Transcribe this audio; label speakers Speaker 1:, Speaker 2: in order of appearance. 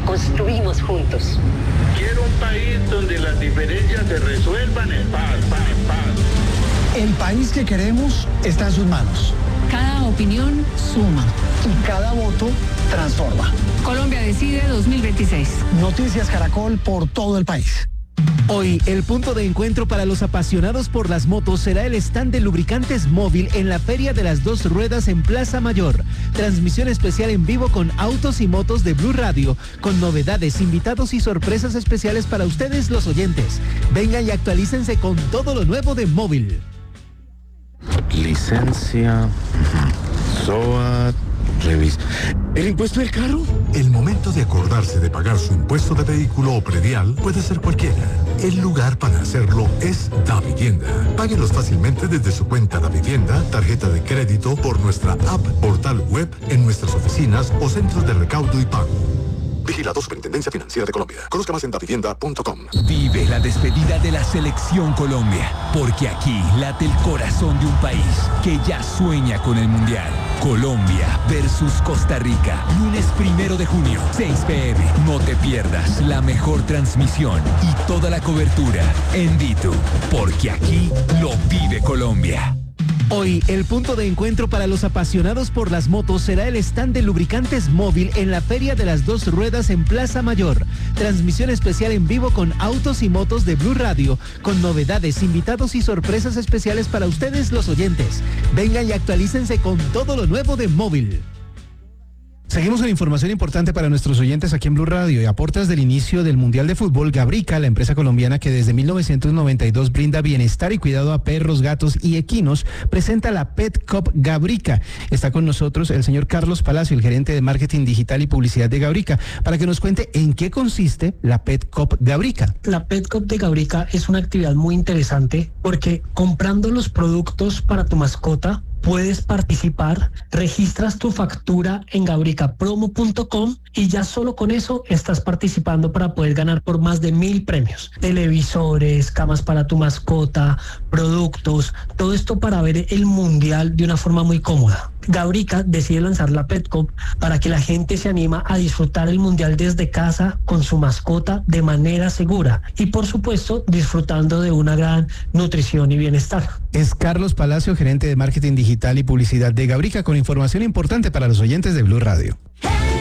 Speaker 1: construimos juntos.
Speaker 2: Quiero un país donde las diferencias se resuelvan en paz, paz, paz.
Speaker 3: El país que queremos está en sus manos.
Speaker 4: Cada opinión suma.
Speaker 3: Y cada voto transforma.
Speaker 4: Colombia Decide 2026.
Speaker 3: Noticias Caracol por todo el país.
Speaker 5: Hoy, el punto de encuentro para los apasionados por las motos será el stand de lubricantes móvil en la Feria de las Dos Ruedas en Plaza Mayor. Transmisión especial en vivo con autos y motos de Blue Radio, con novedades, invitados y sorpresas especiales para ustedes los oyentes. Vengan y actualícense con todo lo nuevo de móvil.
Speaker 6: Licencia, SOAT, revista. ¿El impuesto del carro?
Speaker 7: El momento de acordarse de pagar su impuesto de vehículo o predial puede ser cualquiera. El lugar para hacerlo es Davivienda. Páguelos fácilmente desde su cuenta Davivienda, tarjeta de crédito, por nuestra app, portal web, en nuestras oficinas o centros de recaudo y pago. Vigilado Superintendencia Financiera de Colombia. Conozca más en davivienda.com.
Speaker 8: Vive la despedida de la Selección Colombia, porque aquí late el corazón de un país que ya sueña con el Mundial. Colombia versus Costa Rica, lunes 1 de junio, 6 p.m. No te pierdas la mejor transmisión y toda la cobertura en DITU, porque aquí lo vive Colombia.
Speaker 5: Hoy, el punto de encuentro para los apasionados por las motos será el stand de lubricantes móvil en la Feria de las Dos Ruedas en Plaza Mayor. Transmisión especial en vivo con autos y motos de Blue Radio, con novedades, invitados y sorpresas especiales para ustedes los oyentes. Vengan y actualícense con todo lo nuevo de móvil.
Speaker 9: Seguimos con información importante para nuestros oyentes aquí en Blue Radio. Y a puertas del inicio del Mundial de Fútbol, Gabrica, la empresa colombiana que desde 1992 brinda bienestar y cuidado a perros, gatos y equinos, presenta la Pet Cup Gabrica. Está con nosotros el señor Carlos Palacio, el gerente de marketing digital y publicidad de Gabrica, para que nos cuente en qué consiste la Pet Cup Gabrica.
Speaker 10: La Pet Cup de Gabrica es una actividad muy interesante porque comprando los productos para tu mascota, puedes participar, registras tu factura en gabricapromo.com y ya solo con eso estás participando para poder ganar por más de 1,000 premios. Televisores, camas para tu mascota, productos, todo esto para ver el mundial de una forma muy cómoda. Gabrica decide lanzar la Pet Cup para que la gente se anima a disfrutar el mundial desde casa con su mascota de manera segura y por supuesto disfrutando de una gran nutrición y bienestar.
Speaker 9: Es Carlos Palacio, gerente de marketing digital y publicidad de Gabrica, con información importante para los oyentes de Blue Radio.